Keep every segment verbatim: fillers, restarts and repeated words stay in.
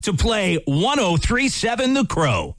to play one oh three point seven The Crow.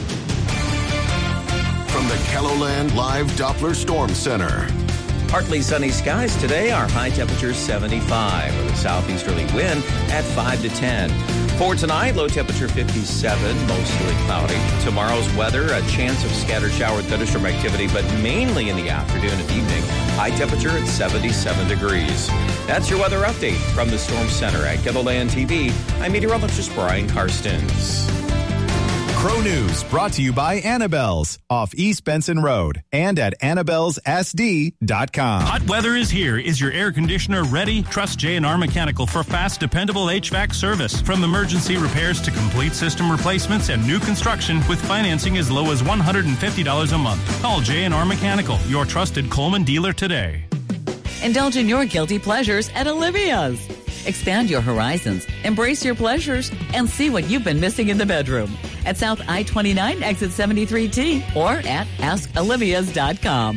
From the KELOLAND Live Doppler Storm Center. Partly sunny skies today. Our high temperature seventy-five with a southeasterly wind at five to ten. For tonight, low temperature fifty-seven, mostly cloudy. Tomorrow's weather, a chance of scattered shower and thunderstorm activity, but mainly in the afternoon and evening. High temperature at seventy-seven degrees. That's your weather update from the Storm Center at KELOLAND T V. I'm meteorologist Brian Karstens. Crow News brought to you by Annabelle's off East Benson Road and at annabelles s d dot com. Hot weather is here. Is your air conditioner ready? Trust J and R Mechanical for fast, dependable H V A C service. From emergency repairs to complete system replacements and new construction with financing as low as one hundred fifty dollars a month. Call J and R Mechanical, your trusted Coleman dealer today. Indulge in your guilty pleasures at Olivia's. Expand your horizons, embrace your pleasures, and see what you've been missing in the bedroom at South I twenty-nine, exit seventy-three T, or at ask olivias dot com.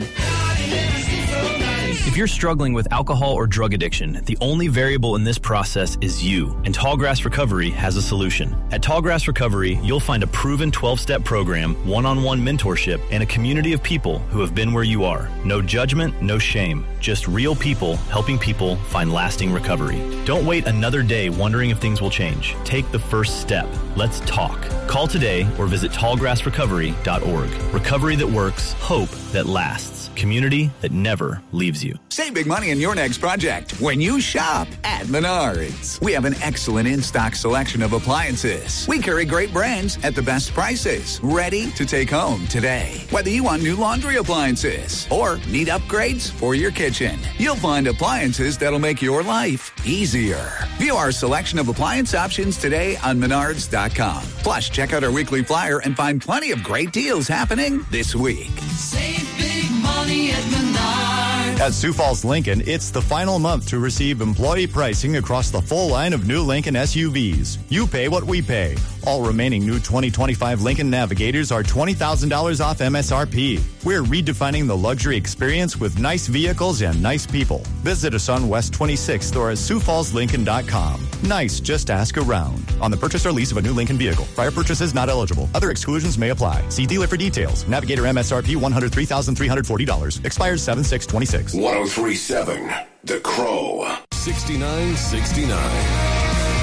If you're struggling with alcohol or drug addiction, the only variable in this process is you, and Tallgrass Recovery has a solution. At Tallgrass Recovery, you'll find a proven twelve-step program, one-on-one mentorship, and a community of people who have been where you are. No judgment, no shame, just real people helping people find lasting recovery. Don't wait another day wondering if things will change. Take the first step. Let's talk. Call today or visit tallgrass recovery dot org. Recovery that works, hope that lasts. Community that never leaves you. Save big money in your next project when you shop at Menards. We have an excellent in-stock selection of appliances. We carry great brands at the best prices, ready to take home today. Whether you want new laundry appliances or need upgrades for your kitchen, you'll find appliances that'll make your life easier. View our selection of appliance options today on menards dot com. Plus, check out our weekly flyer and find plenty of great deals happening this week. Save big money at Menards. At Sioux Falls Lincoln, it's the final month to receive employee pricing across the full line of new Lincoln S U Vs. You pay what we pay. All remaining new twenty twenty-five Lincoln Navigators are twenty thousand dollars off M S R P. We're redefining the luxury experience with nice vehicles and nice people. Visit us on West twenty-sixth or at sioux falls lincoln dot com. Nice, just ask around. On the purchase or lease of a new Lincoln vehicle. Prior purchases not eligible. Other exclusions may apply. See dealer for details. Navigator M S R P one hundred three thousand three hundred forty dollars. Expires seven six twenty-six. one oh three point seven The Crow. sixty-nine sixty-nine.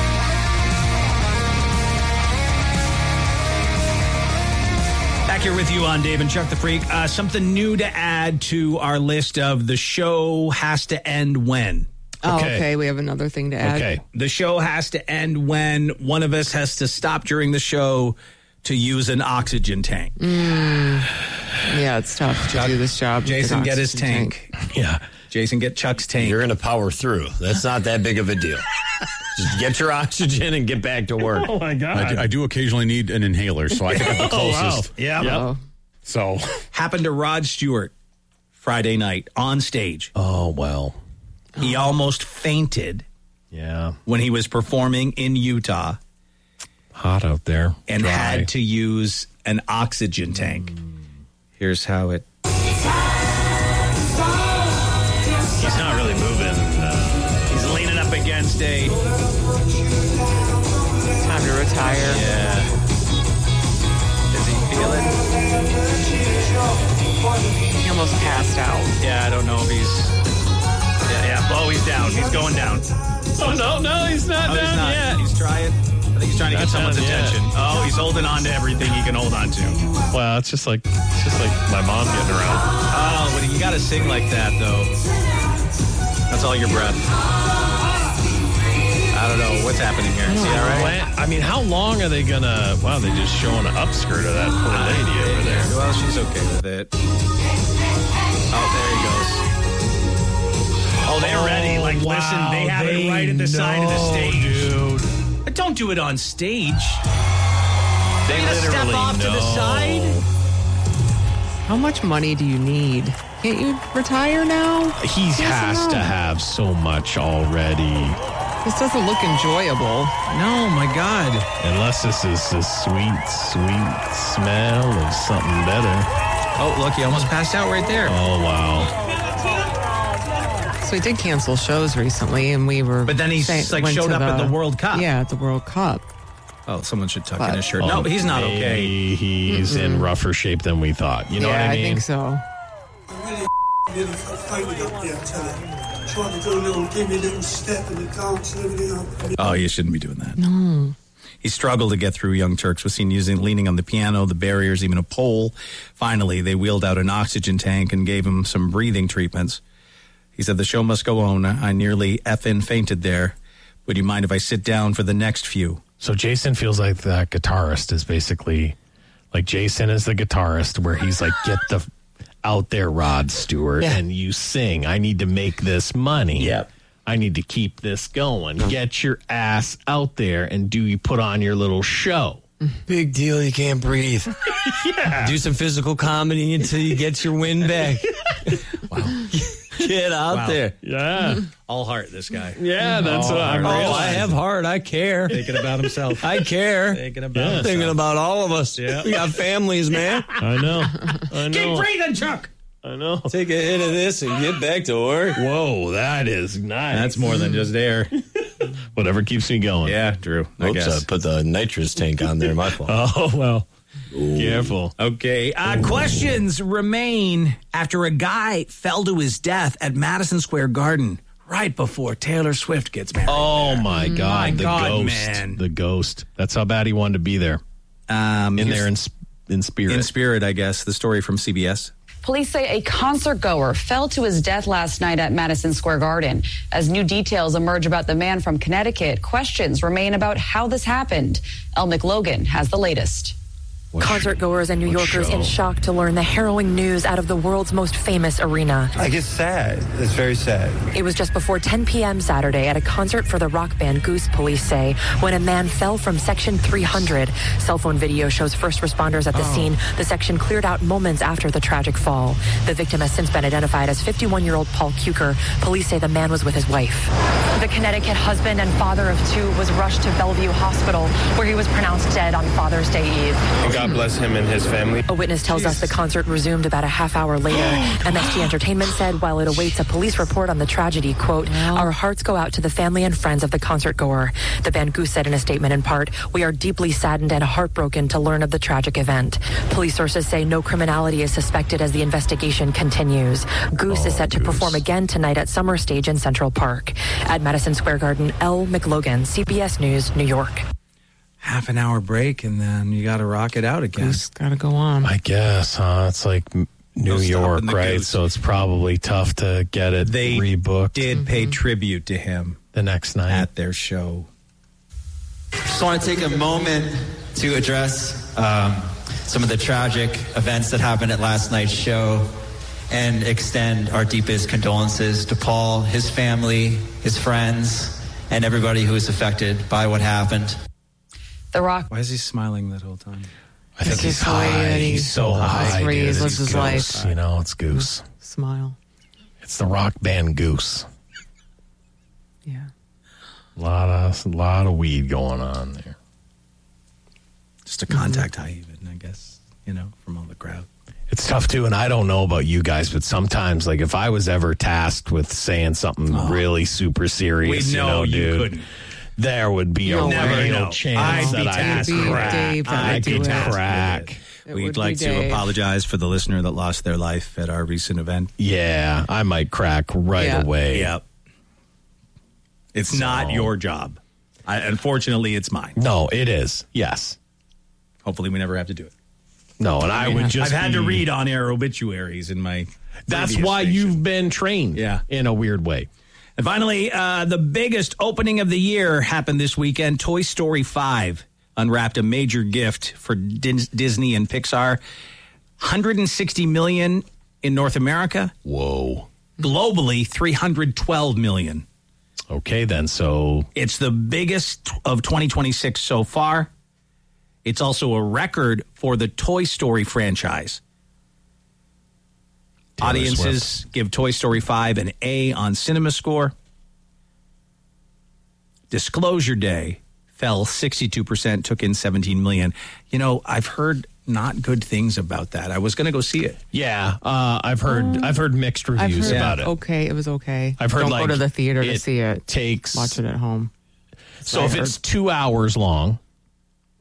Back here with you on Dave and Chuck the Freak. Uh, something new to add to our list of the show has to end when. Oh, okay. okay. We have another thing to add. Okay. The show has to end when one of us has to stop during the show to use an oxygen tank. Mm. Yeah, it's tough Chuck, to do this job. Jason, get his tank. tank. Yeah. Jason, get Chuck's tank. You're going to power through. That's not that big of a deal. Just get your oxygen and get back to work. Oh, my God. I, I do occasionally need an inhaler, so I think I'm the closest. Oh, wow. Yeah. Yep. So. Happened to Rod Stewart Friday night on stage. Oh, well. He almost fainted. Yeah. When he was performing in Utah. Hot out there. And Dry. had to use an oxygen tank. Mm. Here's how it... He's not really moving. Uh, He's leaning up against a... Time to retire. Yeah. Does he feel it? He almost passed out. Yeah, I don't know if he's... Yeah, yeah. Oh, he's down. He's going down. Oh, no, no, he's not oh, down he's not. yet. He's trying. I think he's trying to not get someone's attention. Yet. Oh, he's holding on to everything he can hold on to. Well, it's just like it's just like my mom getting around. Oh, but you got to sing like that, though. That's all your breath. I don't know. What's happening here? Is he all right? I mean, how long are they going to... Wow, they're just showing an upskirt of that poor lady uh, over there. Well, she's okay with it. Oh, there he goes. Oh, they're oh, ready. Like, wow, listen, they have they it right at the know, side of the stage. Dude. But don't do it on stage. They you literally step off know. to the side. How much money do you need? Can't you retire now? He has to have so much already. This doesn't look enjoyable. No, my God. Unless this is a sweet, sweet smell of something better. Oh, look, he almost passed out right there. Oh, wow. So he did cancel shows recently, and we were... But then he like showed up the, at the World Cup. Yeah, at the World Cup. Oh, someone should tuck But- in his shirt. No, he's not okay. He's in rougher shape than we thought. You know yeah, what I mean? I think so. Really fainted up there, I tell you. Trying to do a little, give me a little step in the dance and everything. Oh, you shouldn't be doing that. No. He struggled to get through Young Turks, was seen using, leaning on the piano, the barriers, even a pole. Finally, they wheeled out an oxygen tank and gave him some breathing treatments. He said, the show must go on. I nearly effing fainted there. Would you mind if I sit down for the next few? So Jason feels like that guitarist is basically like Jason is the guitarist where he's like, get the out there, Rod Stewart, Yeah. and you sing. I need to make this money. Yep. I need to keep this going. Get your ass out there and do you put on your little show. Big deal. You can't breathe. Yeah. Do some physical comedy until you get your wind back. Wow. Get out Wow. there. Yeah. All heart, this guy. Yeah, that's All what I'm heart. Oh, realizing. I have heart. I care. Thinking about himself. I care. Thinking about Yeah. himself. Thinking about all of us. Yeah. We got families, man. I know. I know. Keep breathing, Chuck. I know. Take a hit of this and get back to work. Whoa, that is nice. That's more than just air. Whatever keeps me going. Yeah, Drew. I Oops, guess. I put the nitrous tank on there. My fault. Oh, well. Careful. Okay. Uh, questions remain after a guy fell to his death at Madison Square Garden right before Taylor Swift gets married. Oh, my God. My the God, ghost. man. The ghost. That's how bad he wanted to be there. Um, In here's- there in, sp- in spirit. In spirit, I guess. The story from C B S. Police say a concert goer fell to his death last night at Madison Square Garden. As new details emerge about the man from Connecticut, questions remain about how this happened. Elle McLogan has the latest. Concert goers and New Yorkers in shock to learn the harrowing news out of the world's most famous arena. I get sad. It's very sad. It was just before ten p.m. Saturday at a concert for the rock band Goose, police say, when a man fell from section three hundred. Cell phone video shows first responders at the Oh. scene. The section cleared out moments after the tragic fall. The victim has since been identified as fifty-one-year-old Paul Kuker. Police say the man was with his wife. The Connecticut husband and father of two was rushed to Bellevue Hospital, where he was pronounced dead on Father's Day Eve. God bless him and his family. A witness tells us the concert resumed about a half hour later. M S T Entertainment said while it awaits a police report on the tragedy, quote, our hearts go out to the family and friends of the concert goer. The band Goose said in a statement in part, we are deeply saddened and heartbroken to learn of the tragic event. Police sources say no criminality is suspected as the investigation continues. Goose is set to perform again tonight at Summer Stage in Central Park. At Madison Square Garden, Elle McLogan, C B S News, New York. Half an hour break, and then you got to rock it out again. Goose got to go on. I guess, huh? It's like m- New No York, stopping the right? Goose. So it's probably tough to get it They rebooked. did pay tribute to him the next night at their show. Just want to take a moment to address um, some of the tragic events that happened at last night's show and extend our deepest condolences to Paul, his family, his friends, and everybody who was affected by what happened. The Rock. Why is he smiling that whole time? I think It's he's his way high. that he- He's so That's high. where he dude. lives It's his Goose, life. You know, it's Goose. Smile. It's the rock band Goose. Yeah. A lot of, a lot of weed going on there. Just a contact high, even, I guess, you know, from all the crowd. It's tough too, and I don't know about you guys, but sometimes, like, if I was ever tasked with saying something Oh. really super serious, We you know know, you dude, couldn't. there would be You'll a never real know. chance I'd that be I tasked could with it. crack. Dave that I would do could it. crack. It We'd would like be to Dave. apologize for the listener that lost their life at our recent event. Yeah, I might crack right Yeah. away. Yep. It's So- not your job. I, unfortunately, it's mine. No, it is. Yes. Hopefully, we never have to do it. No, and I would just I've had to be- read on-air obituaries in my That's previous why station. you've been trained Yeah. in a weird way. And finally, uh, the biggest opening of the year happened this weekend. Toy Story five unwrapped a major gift for Dis- Disney and Pixar. one hundred sixty million dollars in North America. Whoa. Globally, three hundred twelve million dollars. Okay, then. So It's the biggest of twenty twenty-six so far. It's also a record for the Toy Story franchise. Taylor Audiences Swift. give Toy Story five an A on CinemaScore. Disclosure Day fell sixty-two percent, took in seventeen million dollars. You know, I've heard not good things about that. I was going to go see it. yeah, uh, I've heard I've heard mixed I've reviews heard about it. okay. It was okay. I've heard, Don't like, go to the theater to it see it. Takes Watch it at home. so I if heard. it's two hours long,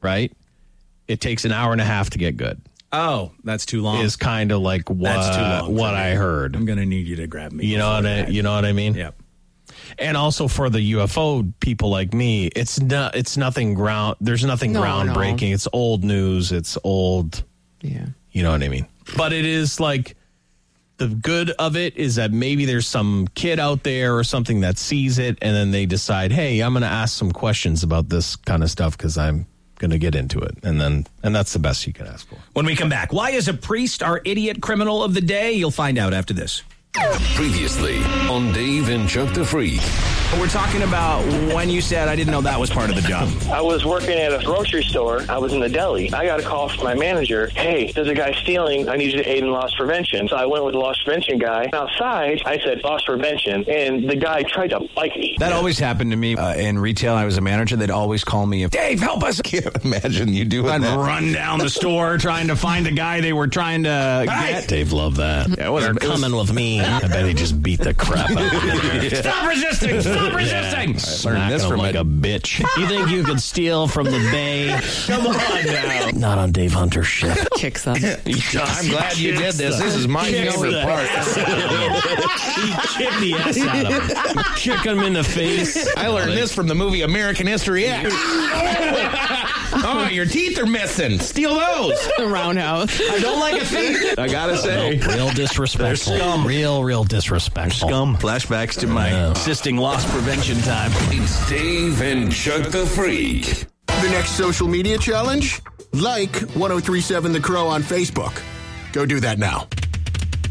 right? It takes an hour and a half to get good. Oh, that's too long. Is kind of like what, that's too long what I heard. I'm going to need you to grab me. You know what I, you know what I mean? Yep. And also for the U F O people like me, it's not. It's nothing ground. There's nothing No, groundbreaking. no. It's old news. It's old. Yeah. You know what I mean? But it is like the good of it is that maybe there's some kid out there or something that sees it, and then they decide, hey, I'm going to ask some questions about this kind of stuff because I'm going to get into it, and then and that's the best you can ask for. When we come back, why is a priest our idiot criminal of the day? You'll find out after this. Previously on Dave and Chuck the Freak. We're talking about when you said I didn't know that was part of the job. I was working at a grocery store. I was in the deli. I got a call from my manager. Hey, there's a guy stealing. I need you to aid in loss prevention. So I went with the loss prevention guy. Outside, I said loss prevention, and the guy tried to bite me. That always happened to me uh, in retail. I was a manager. They'd always call me, Dave, help us. I can't imagine you doing I'd that. run down the store trying to find the guy they were trying to get. Dave loved that. Yeah, it was, They're it was, coming with me. I bet he just beat the crap out of me. Stop resisting! Stop resisting! I learned this from like a a bitch. You think you could steal from the bay? Come on now. Not on Dave Hunter's shift. Kicks up. I'm glad you did this. This is my Kicks favorite the- part. He kicked the ass out of him. Kick him in the face. I learned this from the movie American History X. Oh, your teeth are missing. Steal those. The roundhouse. I don't like a thief. I gotta say. Real, real disrespectful. scum. Real, real disrespectful. Scum. Flashbacks to my Yeah. assisting loss prevention time. It's Dave and Chuck the Freak. The next social media challenge? Like ten thirty-seven The Crow on Facebook. Go do that now.